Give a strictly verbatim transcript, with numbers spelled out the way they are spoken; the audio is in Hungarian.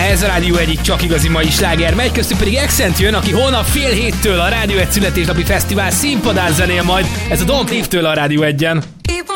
Ez a Rádió egyik csak igazi mai sláger, megy köztük pedig Accent jön, aki holnap fél héttől a Rádió egy születésnapi fesztivál színpadán zenél majd. Ez a Don't Leave tőle a Rádió egyen.